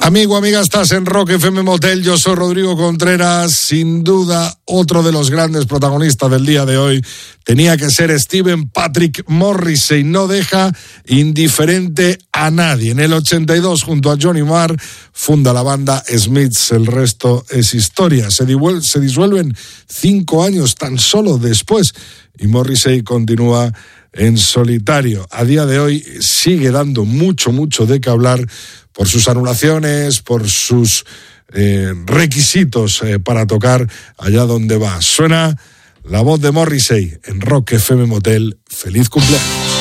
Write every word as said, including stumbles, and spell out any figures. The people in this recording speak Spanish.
Amigo, amiga, estás en Rock F M Motel, yo soy Rodrigo Contreras, sin duda otro de los grandes protagonistas del día de hoy tenía que ser Stephen Patrick Morrissey, no deja indiferente a nadie. En el ochenta y dos, junto a Johnny Marr, funda la banda Smiths, el resto es historia. Se, divuel- se disuelven cinco años tan solo después y Morrissey continúa en solitario. A día de hoy sigue dando mucho, mucho de qué hablar por sus anulaciones, por sus eh, requisitos eh, para tocar allá donde va. Suena la voz de Morrissey en Rock F M Motel. ¡Feliz cumpleaños!